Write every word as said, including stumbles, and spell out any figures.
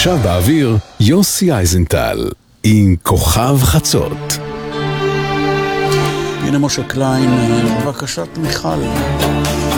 ועכשיו באוויר יוסי אייזנטל עם כוכב חצות. הנה משה קליין, בבקשת מיכל.